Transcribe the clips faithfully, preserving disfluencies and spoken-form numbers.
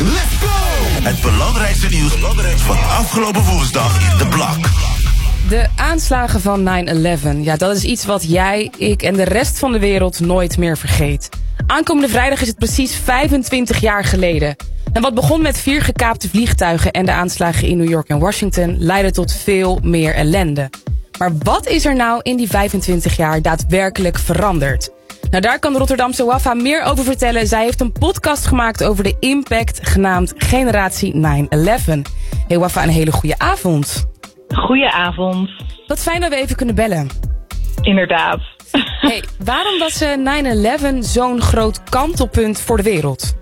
Let's go! Het belangrijkste nieuws van afgelopen woensdag in de Blok. De aanslagen van nine eleven, ja, dat is iets wat jij, ik en de rest van de wereld nooit meer vergeet. Aankomende vrijdag is het precies vijfentwintig jaar geleden. En wat begon met vier gekaapte vliegtuigen en de aanslagen in New York en Washington leidde tot veel meer ellende. Maar wat is er nou in die vijfentwintig jaar daadwerkelijk veranderd? Nou, daar kan de Rotterdamse Wafa meer over vertellen. Zij heeft een podcast gemaakt over de impact, genaamd Generatie nine eleven. Hey Wafa, een hele goede avond. Goedenavond. Wat fijn dat we even kunnen bellen. Inderdaad. Hey, waarom was nine eleven zo'n groot kantelpunt voor de wereld?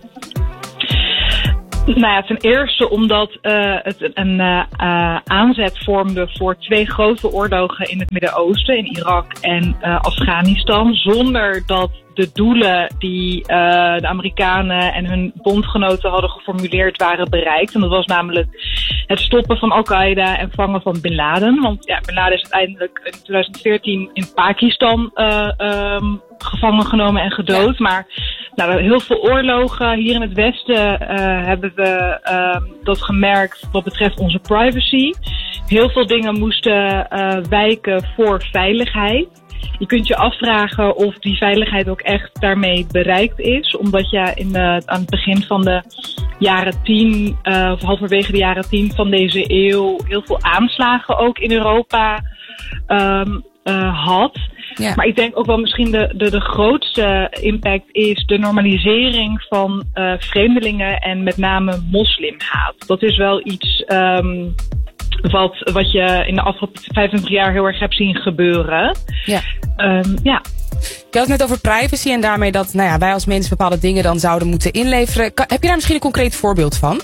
Nou ja, ten eerste omdat uh, het een uh, uh, aanzet vormde voor twee grote oorlogen in het Midden-Oosten, in Irak en uh, Afghanistan, zonder dat de doelen die uh, de Amerikanen en hun bondgenoten hadden geformuleerd waren bereikt. En dat was namelijk het stoppen van Al-Qaeda en vangen van Bin Laden. Want ja, Bin Laden is uiteindelijk in twintig veertien in Pakistan uh, um, gevangen genomen en gedood. Ja. Maar nou, heel veel oorlogen hier in het Westen uh, hebben we uh, dat gemerkt wat betreft onze privacy. Heel veel dingen moesten uh, wijken voor veiligheid. Je kunt je afvragen of die veiligheid ook echt daarmee bereikt is. Omdat je in de, aan het begin van de jaren tien, uh, of halverwege de jaren tien van deze eeuw, heel veel aanslagen ook in Europa um, uh, had. Ja. Maar ik denk ook wel misschien de, de, de grootste impact is de normalisering van uh, vreemdelingen en met name moslimhaat. Dat is wel iets um, wat, wat je in de afgelopen vijfentwintig jaar heel erg hebt zien gebeuren. Ja. Um, ja. Je had het net over privacy en daarmee dat nou ja, wij als mensen bepaalde dingen dan zouden moeten inleveren. Kan, heb je daar misschien een concreet voorbeeld van?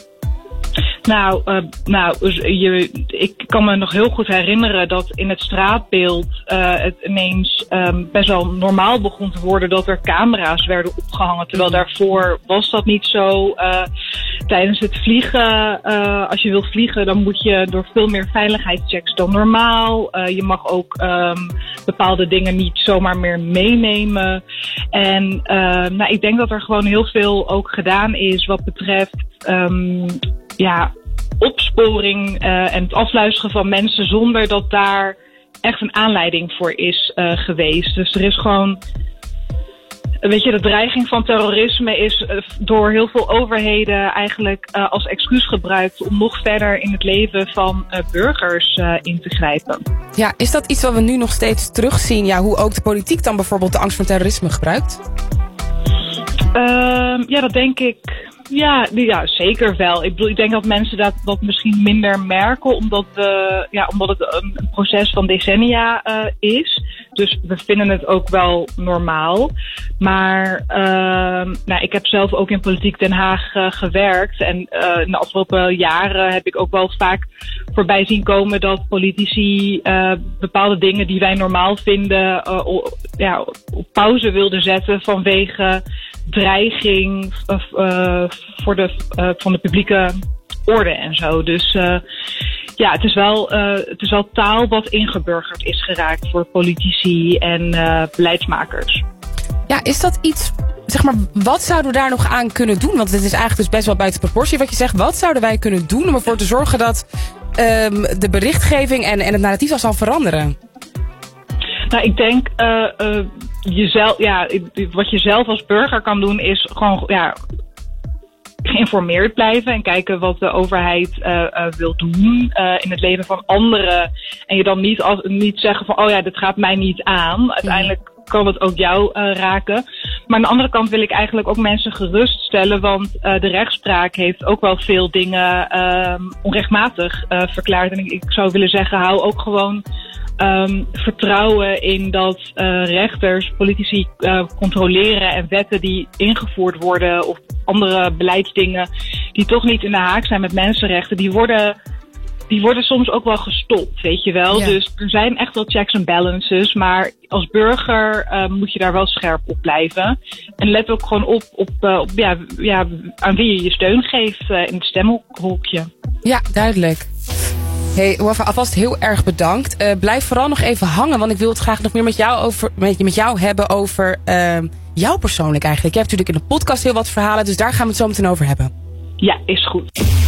Nou, uh, nou je, ik kan me nog heel goed herinneren dat in het straatbeeld uh, het ineens um, best wel normaal begon te worden dat er camera's werden opgehangen. Terwijl daarvoor was dat niet zo. Uh, tijdens het vliegen, uh, als je wilt vliegen, dan moet je door veel meer veiligheidschecks dan normaal. Uh, je mag ook um, bepaalde dingen niet zomaar meer meenemen. En uh, nou, ik denk dat er gewoon heel veel ook gedaan is wat betreft Um, ja, opsporing uh, en het afluisteren van mensen zonder dat daar echt een aanleiding voor is uh, geweest. Dus er is gewoon, weet je, de dreiging van terrorisme is uh, door heel veel overheden eigenlijk uh, als excuus gebruikt om nog verder in het leven van uh, burgers uh, in te grijpen. Ja, is dat iets wat we nu nog steeds terugzien? Ja, hoe ook de politiek dan bijvoorbeeld de angst voor terrorisme gebruikt? Uh, ja, dat denk ik. Ja, ja, zeker wel. Ik bedoel, ik denk dat mensen dat, dat misschien minder merken, omdat, we, ja, omdat het een, een proces van decennia uh, is. Dus we vinden het ook wel normaal. Maar uh, nou, ik heb zelf ook in Politiek Den Haag uh, gewerkt. En uh, in de afgelopen jaren heb ik ook wel vaak voorbij zien komen dat politici uh, bepaalde dingen die wij normaal vinden uh, o, ja, op pauze wilden zetten vanwege dreiging uh, voor de, uh, van de publieke orde en zo. Dus uh, ja, het is, wel, uh, het is wel taal wat ingeburgerd is geraakt voor politici en uh, beleidsmakers. Ja, is dat iets, zeg maar, wat zouden we daar nog aan kunnen doen? Want het is eigenlijk dus best wel buiten proportie wat je zegt. Wat zouden wij kunnen doen om ervoor te zorgen dat um, de berichtgeving en, en het narratief al zal veranderen? Nou, ik denk uh, uh, jezelf, ja, wat je zelf als burger kan doen is gewoon ja, geïnformeerd blijven en kijken wat de overheid uh, uh, wil doen uh, in het leven van anderen. En je dan niet, als, niet zeggen van, oh ja, dit gaat mij niet aan. Uiteindelijk kan het ook jou uh, raken. Maar aan de andere kant wil ik eigenlijk ook mensen geruststellen, want uh, de rechtspraak heeft ook wel veel dingen uh, onrechtmatig uh, verklaard. En ik, ik zou willen zeggen, hou ook gewoon Um, vertrouwen in dat uh, rechters politici uh, controleren en wetten die ingevoerd worden of andere beleidsdingen die toch niet in de haak zijn met mensenrechten, die worden, die worden soms ook wel gestopt, weet je wel. Ja. Dus er zijn echt wel checks en balances, maar als burger uh, moet je daar wel scherp op blijven. En let ook gewoon op, op, uh, op ja, ja, aan wie je je steun geeft uh, in het stemhokje. Ja, duidelijk. Hey, Wafa, alvast heel erg bedankt. Uh, blijf vooral nog even hangen, want ik wil het graag nog meer met jou, over, met, met jou hebben over uh, jou persoonlijk eigenlijk. Je hebt natuurlijk in de podcast heel wat verhalen, dus daar gaan we het zo meteen over hebben. Ja, is goed.